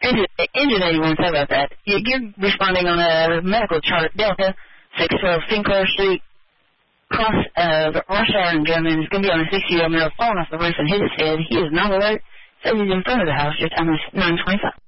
Engine 81, sorry about that. You're responding on a medical chart, Delta, 612 Sinclair Street, cross Rothschild and German. Is going to be on a 60-year-old male falling off the roof and hit his head. He is not alert. Says he's in front of the house. Your time is 9:25.